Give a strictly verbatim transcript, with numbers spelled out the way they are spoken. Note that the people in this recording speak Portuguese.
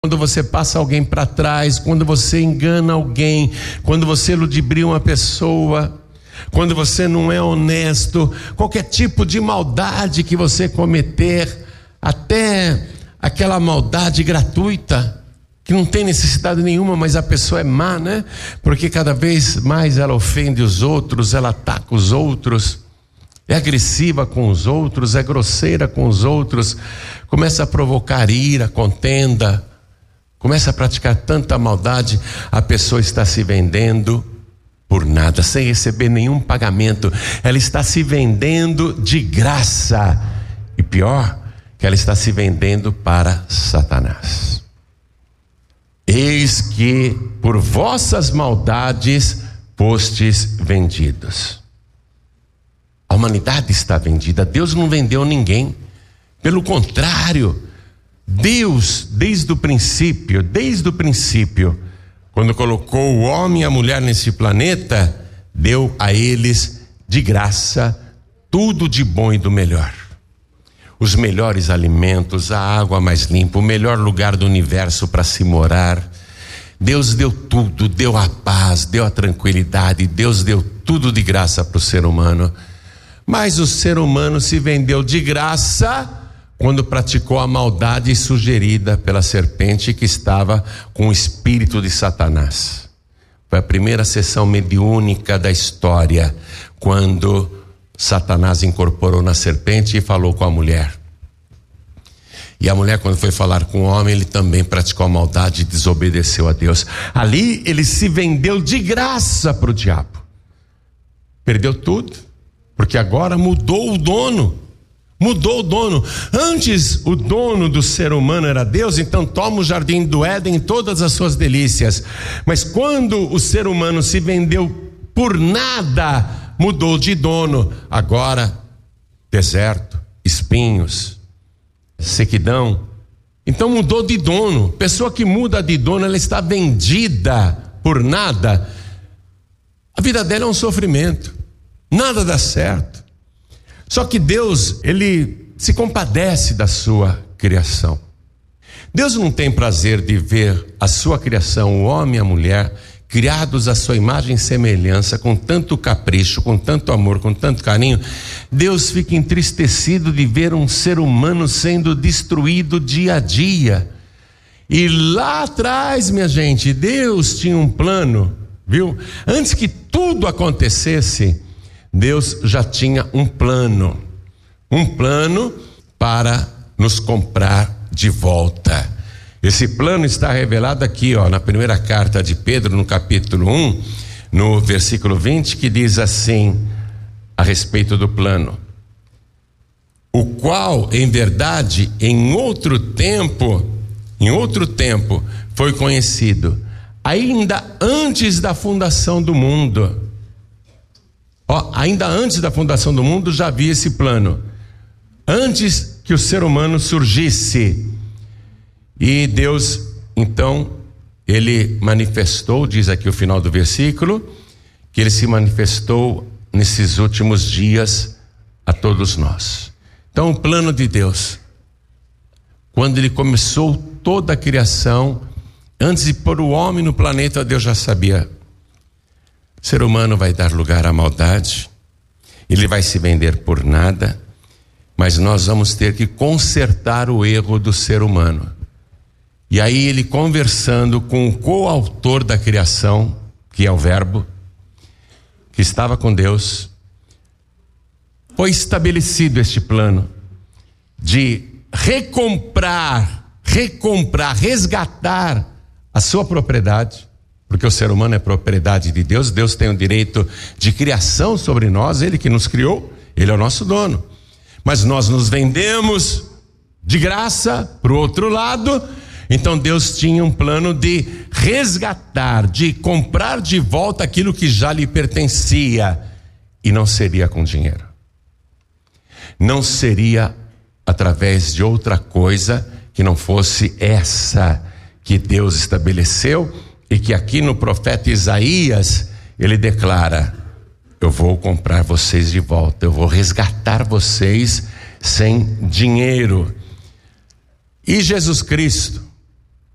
quando você passa alguém para trás, quando você engana alguém, quando você ludibria uma pessoa, quando você não é honesto, qualquer tipo de maldade que você cometer, até aquela maldade gratuita, que não tem necessidade nenhuma, mas a pessoa é má, né? Porque cada vez mais ela ofende os outros, ela ataca os outros, é agressiva com os outros, é grosseira com os outros, começa a provocar ira, contenda, começa a praticar tanta maldade, a pessoa está se vendendo por nada, sem receber nenhum pagamento. Ela está se vendendo de graça. E pior, que ela está se vendendo para Satanás. Eis que por vossas maldades fostes vendidos. A humanidade está vendida. Deus não vendeu ninguém. Pelo contrário, Deus, desde o princípio, desde o princípio, quando colocou o homem e a mulher nesse planeta, deu a eles de graça tudo de bom e do melhor. Os melhores alimentos, a água mais limpa, o melhor lugar do universo para se morar. Deus deu tudo, deu a paz, deu a tranquilidade, Deus deu tudo de graça para o ser humano. Mas o ser humano se vendeu de graça quando praticou a maldade sugerida pela serpente que estava com o espírito de Satanás. Foi a primeira sessão mediúnica da história, quando Satanás incorporou na serpente e falou com a mulher. E a mulher, quando foi falar com o homem, ele também praticou a maldade e desobedeceu a Deus. Ali ele se vendeu de graça para o diabo. Perdeu tudo, porque agora mudou o dono. Mudou o dono. Antes o dono do ser humano era Deus, então toma o jardim do Éden, todas as suas delícias. Mas quando o ser humano se vendeu por nada, mudou de dono. Agora, deserto, espinhos, sequidão. Então mudou de dono. Pessoa que muda de dono, ela está vendida por nada. A vida dela é um sofrimento. Nada dá certo. Só que Deus, ele se compadece da sua criação. Deus não tem prazer de ver a sua criação, o homem e a mulher, criados à sua imagem e semelhança, com tanto capricho, com tanto amor, com tanto carinho. Deus fica entristecido de ver um ser humano sendo destruído dia a dia. E lá atrás, minha gente, Deus tinha um plano, viu? Antes que tudo acontecesse, Deus já tinha um plano, um plano para nos comprar de volta. Esse plano está revelado aqui, ó, na primeira carta de Pedro, no capítulo um, no versículo vinte, que diz assim, a respeito do plano: o qual, em verdade, em outro tempo, em outro tempo, foi conhecido, ainda antes da fundação do mundo. Ó, ainda antes da fundação do mundo já havia esse plano, antes que o ser humano surgisse. E Deus, então, ele manifestou, diz aqui o final do versículo, que ele se manifestou nesses últimos dias a todos nós. Então, o plano de Deus, quando ele começou toda a criação, antes de pôr o homem no planeta, Deus já sabia: o ser humano vai dar lugar à maldade, ele vai se vender por nada, mas nós vamos ter que consertar o erro do ser humano. E aí ele, conversando com o coautor da criação, que é o Verbo, que estava com Deus, foi estabelecido este plano de recomprar, recomprar, resgatar a sua propriedade, porque o ser humano é propriedade de Deus. Deus tem o direito de criação sobre nós, ele que nos criou, ele é o nosso dono. Mas nós nos vendemos de graça para o outro lado. Então Deus tinha um plano de resgatar, de comprar de volta aquilo que já lhe pertencia. E não seria com dinheiro. Não seria através de outra coisa que não fosse essa que Deus estabeleceu. E que aqui no profeta Isaías, ele declara: eu vou comprar vocês de volta, eu vou resgatar vocês sem dinheiro. E Jesus Cristo,